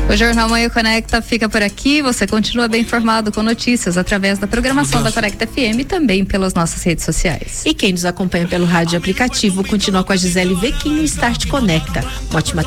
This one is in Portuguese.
O Jornal Manhã Conecta fica por aqui. Você continua bem informado com notícias através da programação da Conecta FM e também pelas nossas redes sociais. E quem nos acompanha pelo rádio aplicativo continua com a Gisele Vequim no Start Conecta. Uma ótima